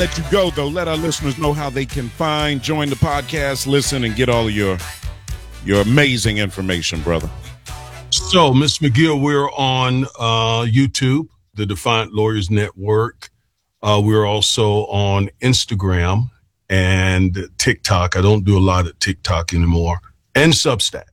Let you go, though. Let our listeners know how they can join the podcast, listen, and get all of your amazing information, brother. So, Mr. McGill, we're on YouTube, the Defiant Lawyers Network. We're also on Instagram and TikTok. I don't do a lot of TikTok anymore. And Substack.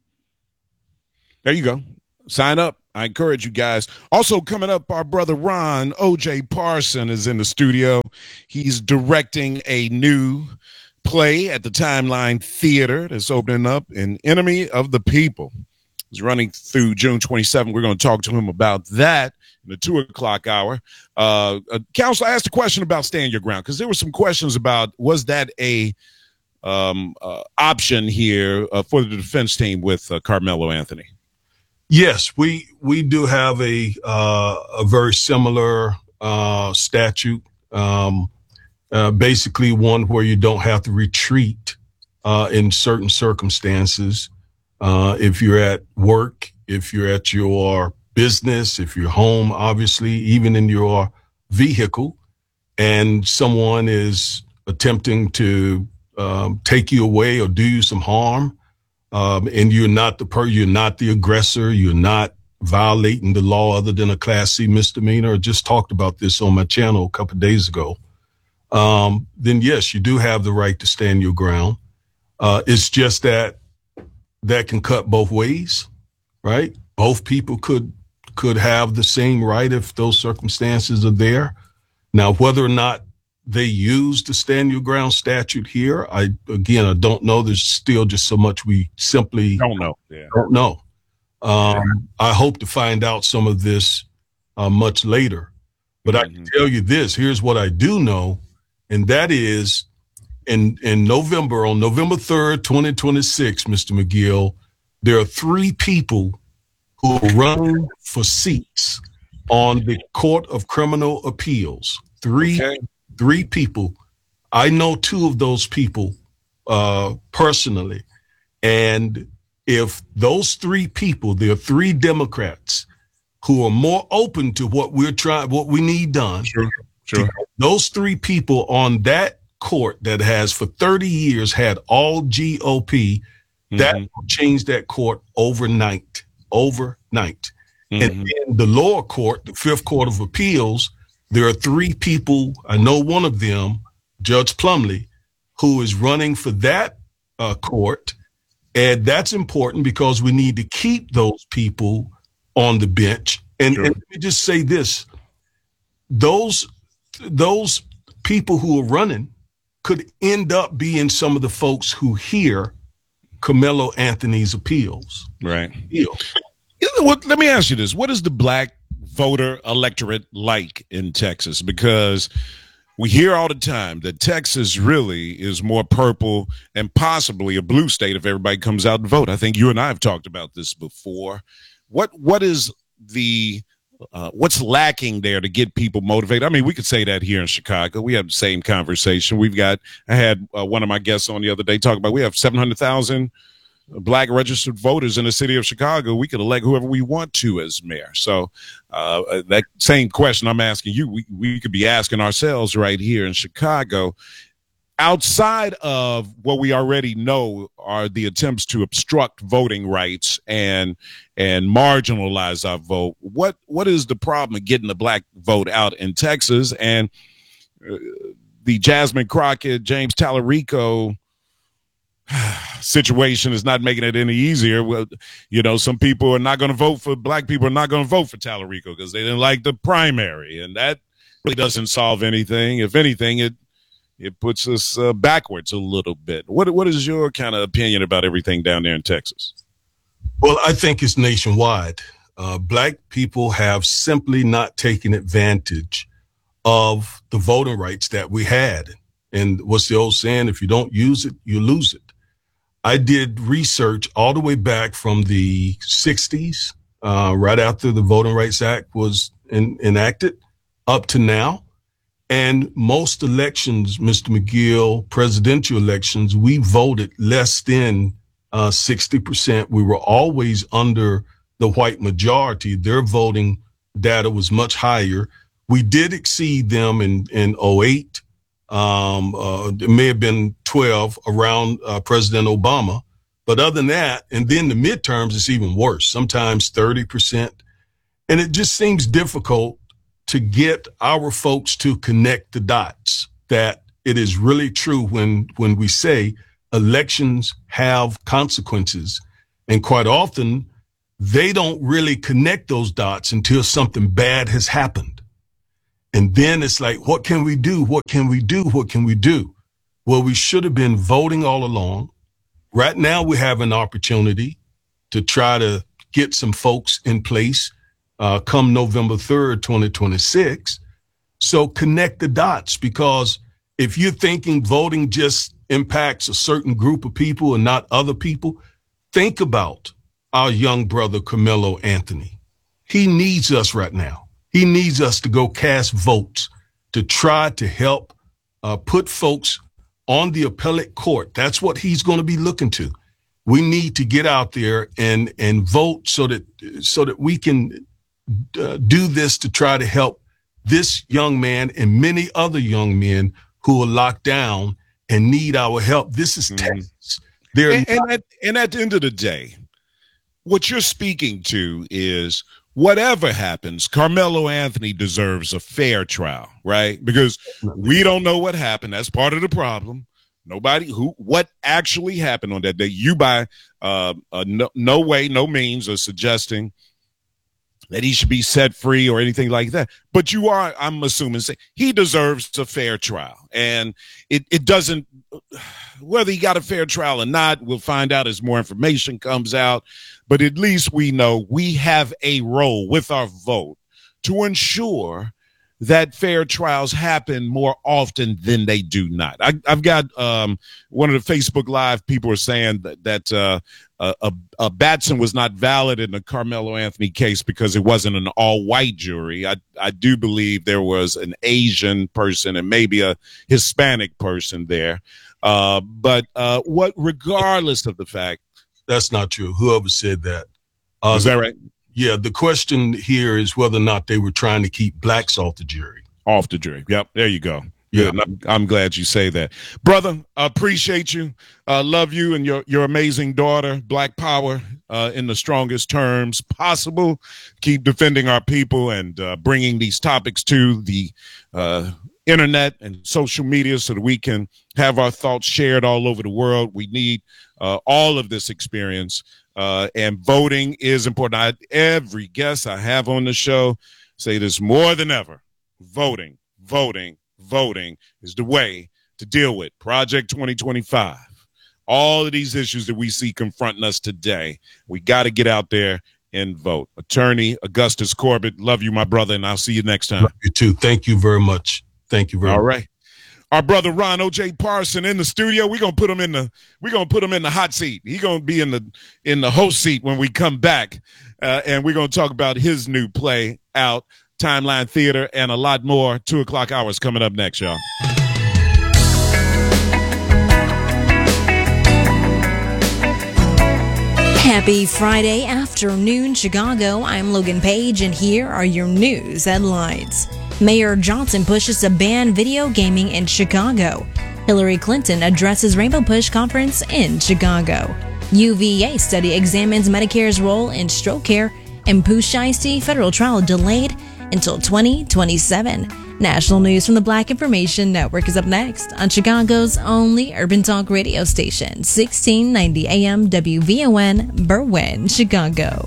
There you go. Sign up. I encourage you guys. Also coming up, our brother Ron O.J. Parson is in the studio. He's directing a new play at the Timeline Theater that's opening up, An Enemy of the People. It's running through June 27th. We're going to talk to him about that in the 2 o'clock hour. Counselor, I asked a question about Stand Your Ground because there were some questions about, was that a option here for the defense team with Carmelo Anthony? Yes, we do have a very similar statute, basically one where you don't have to retreat in certain circumstances. If you're at work, if you're at your business, if you're home, obviously, even in your vehicle, and someone is attempting to take you away or do you some harm, and you're not the aggressor, you're not violating the law other than a Class C misdemeanor. I just talked about this on my channel a couple of days ago. Then yes, you do have the right to stand your ground. It's just that can cut both ways, right? Both people could have the same right if those circumstances are there. Now, whether or not they use the stand your ground statute here, I don't know. There's still just so much we simply don't know. Yeah. Don't know. I hope to find out some of this much later. But I can tell you this. Here's what I do know, and that is in November, on November 3rd, 2026, Mr. McGill, there are 3 people who are running for seats on the Court of Criminal Appeals. Three people. I know 2 of those people personally. And if those 3 people, there are 3 Democrats who are more open to what we need done. Sure. Those 3 people on that court that has for 30 years had all GOP, that will change that court overnight. And in the lower court, the 5th Court of Appeals, there are 3 people. I know one of them, Judge Plumlee, who is running for that court. And that's important because we need to keep those people on the bench. And let me just say this. Those people who are running could end up being some of the folks who hear Carmelo Anthony's appeals. Right. Let me ask you this. What is the black voter electorate like in Texas? Because we hear all the time that Texas really is more purple and possibly a blue state if everybody comes out and vote. I think you and I have talked about this before. What is the what's lacking there to get people motivated? I mean, we could say that here in Chicago. We have the same conversation. I had one of my guests on the other day talk about we have 700,000 black registered voters in the city of Chicago. We could elect whoever we want to as mayor. So that same question I'm asking you, we could be asking ourselves right here in Chicago. Outside of what we already know are the attempts to obstruct voting rights and marginalize our vote, what is the problem of getting the black vote out in Texas? And the Jasmine Crockett, James Tallarico situation is not making it any easier. Well, some people are not going to vote for black people are not going to vote for Tallarico because they didn't like the primary, and that really doesn't solve anything. If anything, it puts us backwards a little bit. What is your kind of opinion about everything down there in Texas? Well, I think it's nationwide. Black people have simply not taken advantage of the voting rights that we had. And what's the old saying? If you don't use it, you lose it. I did research all the way back from the 60s, right after the Voting Rights Act was enacted, up to now. And most elections, Mr. McGill, presidential elections, we voted less than 60%. We were always under the white majority. Their voting data was much higher. We did exceed them in 08. It may have been 12 around President Obama. But other than that, and then the midterms is even worse, sometimes 30%. And it just seems difficult to get our folks to connect the dots, that it is really true when we say elections have consequences. And quite often, they don't really connect those dots until something bad has happened. And then it's like, what can we do? What can we do? What can we do? Well, we should have been voting all along. Right now, we have an opportunity to try to get some folks in place come November 3rd, 2026. So connect the dots, because if you're thinking voting just impacts a certain group of people and not other people, think about our young brother, Carmelo Anthony. He needs us right now. He needs us to go cast votes to try to help put folks on the appellate court. That's what he's going to be looking to. We need to get out there and vote so that we can do this to try to help this young man and many other young men who are locked down and need our help. This is Texas. And at the end of the day, what you're speaking to is whatever happens, Carmelo Anthony deserves a fair trial, right? Because we don't know what happened. That's part of the problem. What actually happened on that day. You by no way, no means are suggesting that he should be set free or anything like that. But you are, I'm assuming, say he deserves a fair trial. And it doesn't, whether he got a fair trial or not, we'll find out as more information comes out. But at least we know we have a role with our vote to ensure that fair trials happen more often than they do not. I've got one of the Facebook Live people are saying that Batson was not valid in the Carmelo Anthony case because it wasn't an all-white jury. I do believe there was an Asian person and maybe a Hispanic person there. But regardless of the fact, that's not true. Whoever said that. Is that right? Yeah, the question here is whether or not they were trying to keep blacks off the jury. Off the jury. Yep, there you go. Yeah, I'm glad you say that. Brother, I appreciate you. Love you and your amazing daughter, Black Power, in the strongest terms possible. Keep defending our people and bringing these topics to the internet and social media so that we can have our thoughts shared all over the world. We need all of this experience. And voting is important. Every guest I have on the show say this more than ever. Voting is the way to deal with Project 2025. All of these issues that we see confronting us today, we got to get out there and vote. Attorney Augustus Corbett, love you, my brother, and I'll see you next time. Love you too. Thank you very much. Thank you very much. All right. Our brother Ron O.J. Parson in the studio. We're gonna put him in the hot seat. He's gonna be in the host seat when we come back, and we're gonna talk about his new play out, Timeline Theater, and a lot more. 2:00 hours coming up next, y'all. Happy Friday afternoon, Chicago. I'm Logan Page, and here are your news headlines. Mayor Johnson pushes to ban video gaming in Chicago. Hillary Clinton addresses Rainbow Push Conference in Chicago. UVA study examines Medicare's role in stroke care, and Pooh Shiesty federal trial delayed until 2027. National news from the Black Information Network is up next on Chicago's only urban talk radio station, 1690 AM WVON, Berwyn, Chicago.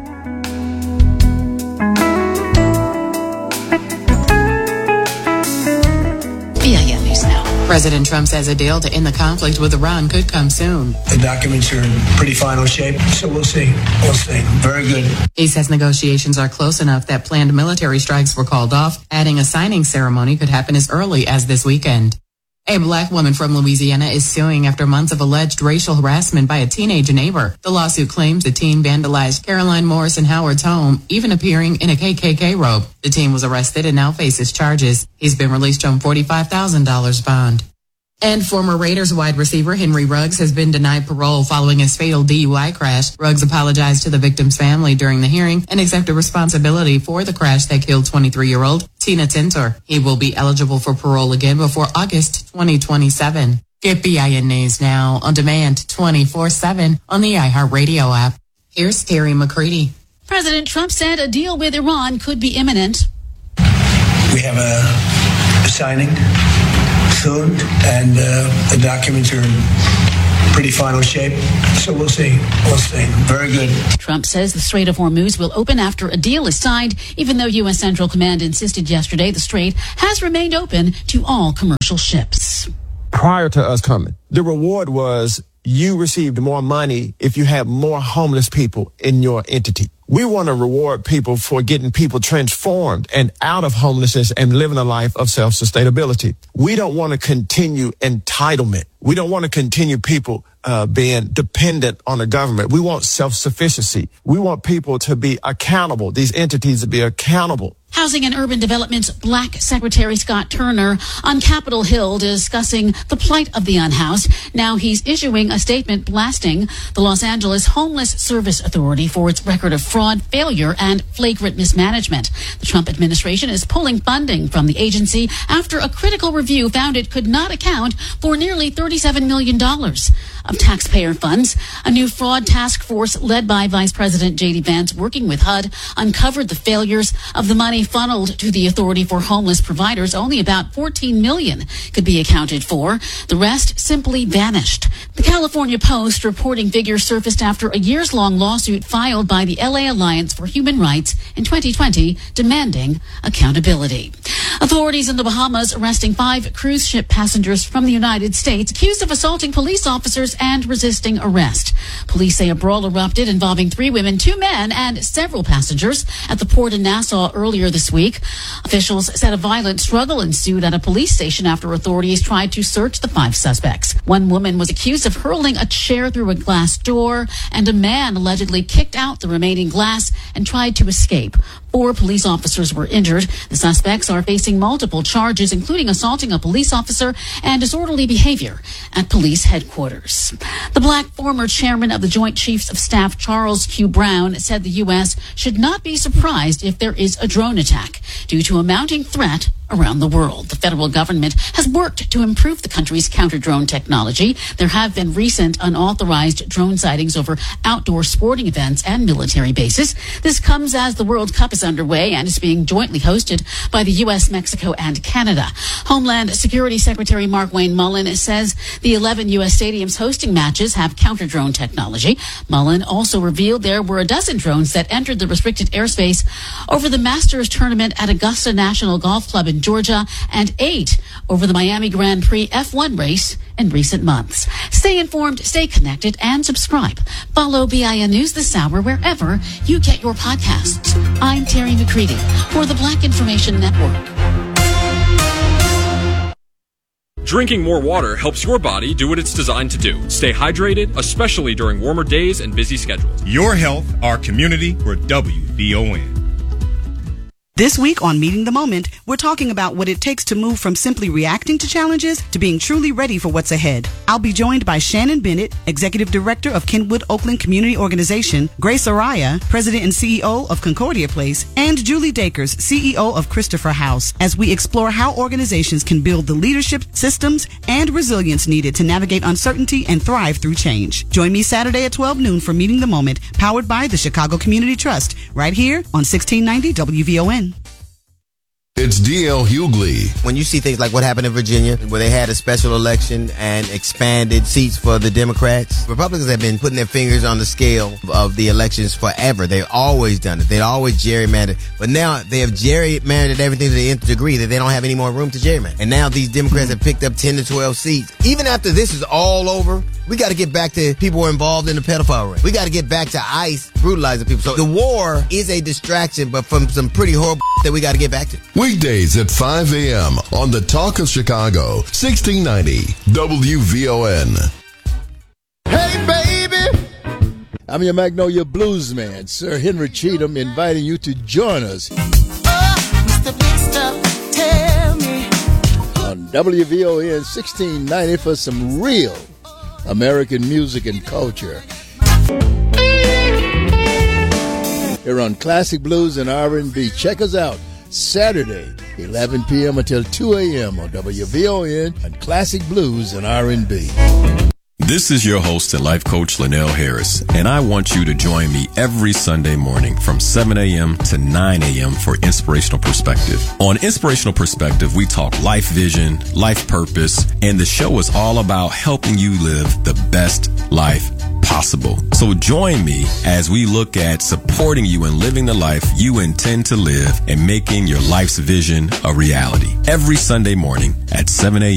BIN News Now. President Trump says a deal to end the conflict with Iran could come soon. The documents are in pretty final shape, so we'll see. We'll see. Very good. He says negotiations are close enough that planned military strikes were called off, adding a signing ceremony could happen as early as this weekend. A black woman from Louisiana is suing after months of alleged racial harassment by a teenage neighbor. The lawsuit claims the teen vandalized Caroline Morrison Howard's home, even appearing in a KKK robe. The teen was arrested and now faces charges. He's been released on $45,000 bond. And former Raiders wide receiver Henry Ruggs has been denied parole following his fatal DUI crash. Ruggs apologized to the victim's family during the hearing and accepted responsibility for the crash that killed 23-year-old Tina Tintor. He will be eligible for parole again before August 2027. Get BIN News now on demand 24/7 on the iHeartRadio app. Here's Terry McCready. President Trump said a deal with Iran could be imminent. We have a signing soon, and the documents are in pretty final shape. So we'll see. We'll see. Very good. Trump says the Strait of Hormuz will open after a deal is signed, even though U.S. Central Command insisted yesterday the strait has remained open to all commercial ships. Prior to us coming, the reward was you received more money if you have more homeless people in your entity. We want to reward people for getting people transformed and out of homelessness and living a life of self-sustainability. We don't want to continue entitlement. We don't want to continue people being dependent on the government. We want self-sufficiency. We want people to be accountable, these entities to be accountable. Housing and Urban Development's Black Secretary Scott Turner on Capitol Hill discussing the plight of the unhoused. Now he's issuing a statement blasting the Los Angeles Homeless Service Authority for its record of fraud, failure, and flagrant mismanagement. The Trump administration is pulling funding from the agency after a critical review found it could not account for nearly $37 million of taxpayer funds. A new fraud task force led by Vice President J.D. Vance, working with HUD, uncovered the failures of the money funneled to the Authority for Homeless Providers. Only about $14 million could be accounted for. The rest simply vanished. The California Post reporting figures surfaced after a years-long lawsuit filed by the LA Alliance for Human Rights in 2020 demanding accountability. Authorities in the Bahamas arresting 5 cruise ship passengers from the United States accused of assaulting police officers and resisting arrest. Police say a brawl erupted involving 3 women, 2 men, and several passengers at the port in Nassau earlier this week. Officials said a violent struggle ensued at a police station after authorities tried to search the 5 suspects. One woman was accused of hurling a chair through a glass door, and a man allegedly kicked out the remaining glass and tried to escape. 4 police officers were injured. The suspects are facing multiple charges, including assaulting a police officer and disorderly behavior at police headquarters. The Black former chairman of the Joint Chiefs of Staff, Charles Q. Brown, said the U.S. should not be surprised if there is a drone attack due to a mounting threat around the world. The federal government has worked to improve the country's counter-drone technology. There have been recent unauthorized drone sightings over outdoor sporting events and military bases. This comes as the World Cup is underway and is being jointly hosted by the U.S., Mexico, and Canada. Homeland Security Secretary Mark-Wayne Mullen says the 11 U.S. stadiums hosting matches have counter-drone technology. Mullen also revealed there were a dozen drones that entered the restricted airspace over the Masters tournament at Augusta National Golf Club in Georgia, and 8 over the Miami Grand Prix F1 race in recent months. Stay informed, stay connected, and subscribe. Follow BIN News this hour wherever you get your podcasts. I'm Terry McCready for the Black Information Network. Drinking more water helps your body do what it's designed to do. Stay hydrated, especially during warmer days and busy schedules. Your health, our community, we're WVON. This week on Meeting the Moment, we're talking about what it takes to move from simply reacting to challenges to being truly ready for what's ahead. I'll be joined by Shannon Bennett, Executive Director of Kenwood Oakland Community Organization, Grace Araya, President and CEO of Concordia Place, and Julie Dakers, CEO of Christopher House, as we explore how organizations can build the leadership, systems, and resilience needed to navigate uncertainty and thrive through change. Join me Saturday at 12 noon for Meeting the Moment, powered by the Chicago Community Trust, right here on 1690 WVON. It's D.L. Hughley. When you see things like what happened in Virginia, where they had a special election and expanded seats for the Democrats, Republicans have been putting their fingers on the scale of the elections forever. They've always done it. They've always gerrymandered. But now they have gerrymandered everything to the nth degree that they don't have any more room to gerrymander. And now these Democrats have picked up 10 to 12 seats. Even after this is all over, we got to get back to people who are involved in the pedophile ring. We got to get back to ICE brutalizing people. So the war is a distraction, but from some pretty horrible that we got to get back to. Weekdays at 5 a.m. on the Talk of Chicago, 1690 WVON. Hey, baby! I'm your Magnolia Blues man, Sir Henry Cheatham, inviting you to join us. Oh, Mr. Big Stuff, tell me. On WVON 1690 for some real American music and culture. Here on Classic Blues and R&B. Check us out Saturday, 11 p.m. until 2 a.m. on WVON and Classic Blues and R&B. This is your host and life coach, Linnell Harris, and I want you to join me every Sunday morning from 7 a.m. to 9 a.m. for Inspirational Perspective. On Inspirational Perspective, we talk life vision, life purpose, and the show is all about helping you live the best life possible. So join me as we look at supporting you in living the life you intend to live and making your life's vision a reality. Every Sunday morning at 7 a.m.